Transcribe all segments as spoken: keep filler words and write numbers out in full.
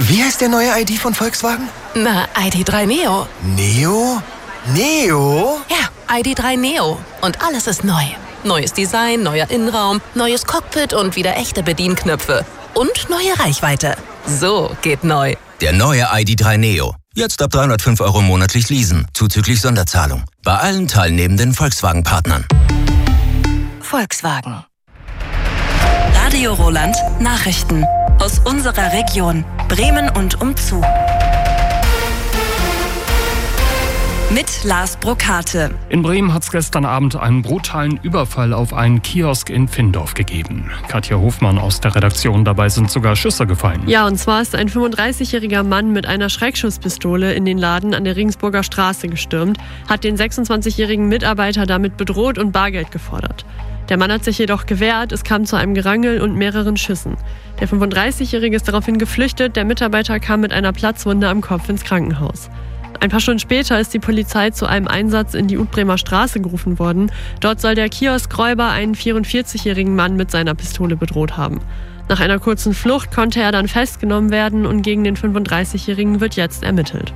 Wie heißt der neue I D von Volkswagen? Na, I D drei Neo. Neo? Neo? Ja, I D drei Neo. Und alles ist neu. Neues Design, neuer Innenraum, neues Cockpit und wieder echte Bedienknöpfe. Und neue Reichweite. So geht neu. Der neue I D drei Neo. Jetzt ab dreihundertfünf Euro monatlich leasen, zuzüglich Sonderzahlung. Bei allen teilnehmenden Volkswagen-Partnern. Volkswagen. Radio Roland Nachrichten. Aus unserer Region, Bremen und umzu. Mit Lars Brokate. In Bremen hat es gestern Abend einen brutalen Überfall auf einen Kiosk in Findorf gegeben. Katja Hofmann aus der Redaktion, dabei sind sogar Schüsse gefallen. Ja, und zwar ist ein fünfunddreißigjähriger Mann mit einer Schreckschusspistole in den Laden an der Regensburger Straße gestürmt, hat den sechsundzwanzigjährigen Mitarbeiter damit bedroht und Bargeld gefordert. Der Mann hat sich jedoch gewehrt, es kam zu einem Gerangel und mehreren Schüssen. Der fünfunddreißigjährige ist daraufhin geflüchtet, der Mitarbeiter kam mit einer Platzwunde am Kopf ins Krankenhaus. Ein paar Stunden später ist die Polizei zu einem Einsatz in die Utbremer Straße gerufen worden. Dort soll der Kioskräuber einen vierundvierzigjährigen Mann mit seiner Pistole bedroht haben. Nach einer kurzen Flucht konnte er dann festgenommen werden und gegen den fünfunddreißigjährigen wird jetzt ermittelt.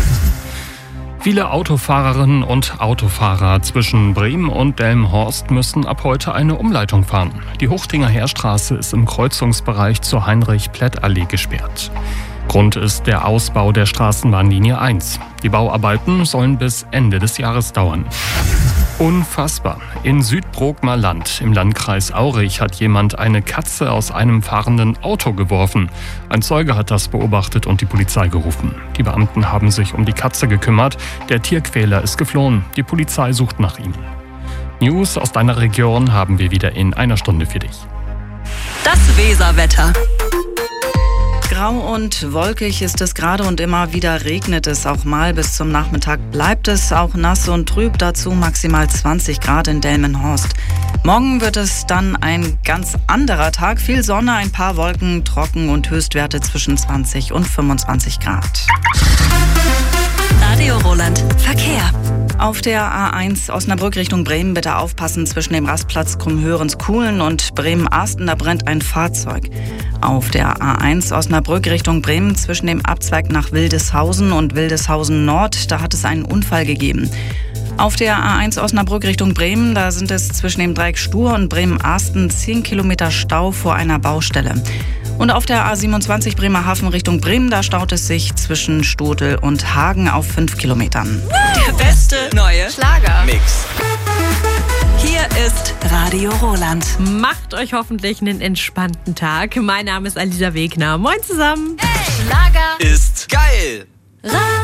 Viele Autofahrerinnen und Autofahrer zwischen Bremen und Delmenhorst müssen ab heute eine Umleitung fahren. Die Hochtinger Heerstraße ist im Kreuzungsbereich zur Heinrich-Plätt-Allee gesperrt. Grund ist der Ausbau der Straßenbahnlinie eins. Die Bauarbeiten sollen bis Ende des Jahres dauern. Unfassbar. In Südbrookmer Land im Landkreis Aurich hat jemand eine Katze aus einem fahrenden Auto geworfen. Ein Zeuge hat das beobachtet und die Polizei gerufen. Die Beamten haben sich um die Katze gekümmert. Der Tierquäler ist geflohen. Die Polizei sucht nach ihm. News aus deiner Region haben wir wieder in einer Stunde für dich. Das Weserwetter. Grau und wolkig ist es gerade und immer wieder regnet es auch mal. Bis zum Nachmittag bleibt es auch nass und trüb, dazu maximal zwanzig Grad in Delmenhorst. Morgen wird es dann ein ganz anderer Tag. Viel Sonne, ein paar Wolken, trocken und Höchstwerte zwischen zwanzig und fünfundzwanzig Grad. Radio Roland Verkehr. Auf der A eins Osnabrück Richtung Bremen bitte aufpassen, zwischen dem Rastplatz Krummhörens-Kuhlen und Bremen-Arsten, da brennt ein Fahrzeug. Auf der A eins Osnabrück Richtung Bremen zwischen dem Abzweig nach Wildeshausen und Wildeshausen Nord, da hat es einen Unfall gegeben. Auf der A eins Osnabrück Richtung Bremen, da sind es zwischen dem Dreieck Stur und Bremen-Arsten zehn Kilometer Stau vor einer Baustelle. Und auf der A siebenundzwanzig Bremerhaven Richtung Bremen, da staut es sich zwischen Stotel und Hagen auf fünf Kilometern. Der beste neue Schlager-Mix. Hier ist Radio Roland. Macht euch hoffentlich einen entspannten Tag. Mein Name ist Alisa Wegner. Moin zusammen. Hey, Schlager Ist geil! Radio